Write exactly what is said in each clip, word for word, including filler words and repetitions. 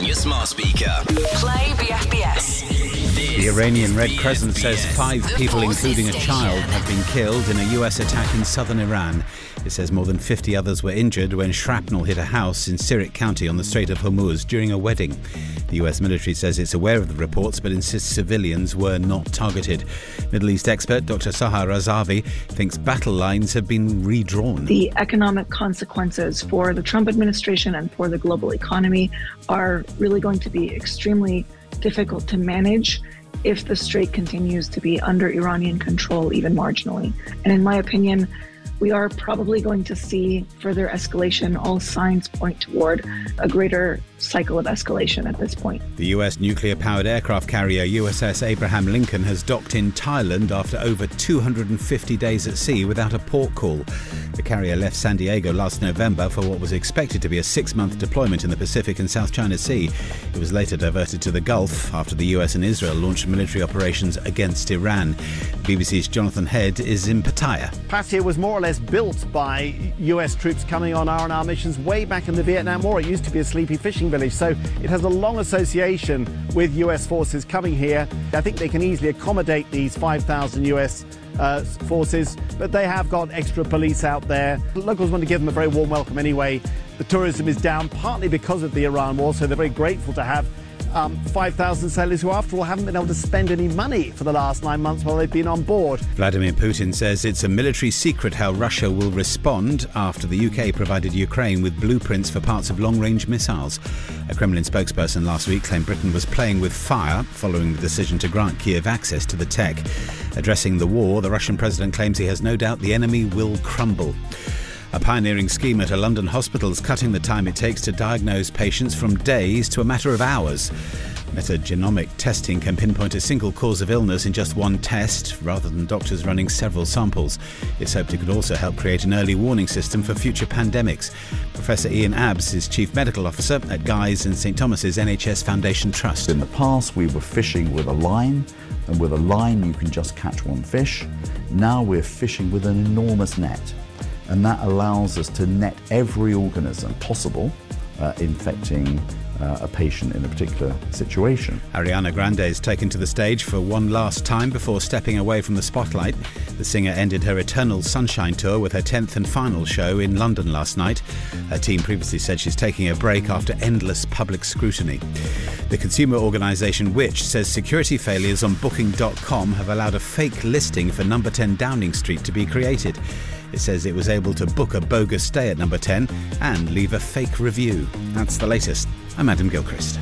your smart speaker. Play B F B S. The Iranian Red Crescent says five people, including a child, have been killed in a U S attack in southern Iran. It says more than fifty others were injured when shrapnel hit a house in Sirik County on the Strait of Hormuz during a wedding. The U S military says it's aware of the reports but insists civilians were not targeted. Middle East expert Doctor Sahar Razavi thinks battle lines have been redrawn. The economic consequences for the Trump administration and for the global economy are really going to be extremely difficult to manage if the strait continues to be under Iranian control, even marginally. And in my opinion, we are probably going to see further escalation. All signs point toward a greater cycle of escalation at this point. The U S nuclear-powered aircraft carrier U S S Abraham Lincoln has docked in Thailand after over two hundred fifty days at sea without a port call. The carrier left San Diego last November for what was expected to be a six-month deployment in the Pacific and South China Sea. It was later diverted to the Gulf after the U S and Israel launched military operations against Iran. B B C's Jonathan Head is in Pattaya. Pattaya was more or less built by U S troops coming on R and R missions way back in the Vietnam War. It used to be a sleepy fishing village, so it has a long association with U S forces coming here. I think they can easily accommodate these five thousand U S uh, forces, but they have got extra police out there. The locals want to give them a very warm welcome anyway. The tourism is down partly because of the Iran war, so they're very grateful to have Um, five thousand sailors who, after all, haven't been able to spend any money for the last nine months while they've been on board. Vladimir Putin says it's a military secret how Russia will respond after the U K provided Ukraine with blueprints for parts of long-range missiles. A Kremlin spokesperson last week claimed Britain was playing with fire following the decision to grant Kiev access to the tech. Addressing the war, the Russian president claims he has no doubt the enemy will crumble. A pioneering scheme at a London hospital is cutting the time it takes to diagnose patients from days to a matter of hours. Metagenomic testing can pinpoint a single cause of illness in just one test, rather than doctors running several samples. It's hoped it could also help create an early warning system for future pandemics. Professor Ian Abbs is Chief Medical Officer at Guy's and St Thomas's N H S Foundation Trust. In the past, we were fishing with a line, and with a line you can just catch one fish. Now we're fishing with an enormous net. And that allows us to net every organism possible uh, infecting uh, a patient in a particular situation. Ariana Grande is taken to the stage for one last time before stepping away from the spotlight. The singer ended her Eternal Sunshine tour with her tenth and final show in London last night. Her team previously said she's taking a break after endless public scrutiny. The consumer organisation Which says security failures on booking dot com have allowed a fake listing for number ten Downing Street to be created. It says it was able to book a bogus stay at number ten and leave a fake review. That's the latest. I'm Adam Gilchrist.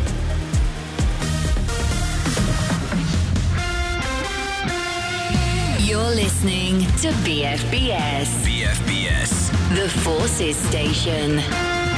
You're listening to B F B S. B F B S. The Forces Station.